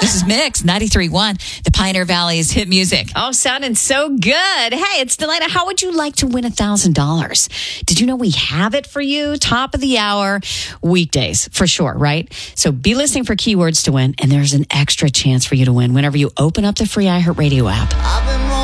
This is Mix 93.1, the Pioneer Valley's hit music. Oh, sounding so good. Hey, it's Delana. How would you like to win $1,000? Did you know we have it for you? Top of the hour, weekdays, for sure, right? So be listening for keywords to win, and there's an extra chance for you to win whenever you open up the free iHeartRadio app.